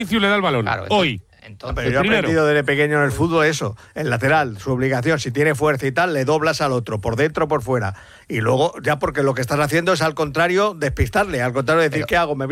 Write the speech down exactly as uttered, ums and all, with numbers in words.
le da el balón. Claro, entonces, hoy. Entonces, Pero yo he aprendido desde pequeño en el fútbol eso, el lateral, su obligación, si tiene fuerza y tal, le doblas al otro, por dentro o por fuera. Y luego, ya porque lo que estás haciendo es al contrario, despistarle, al contrario de decir, Pero, ¿qué hago? Me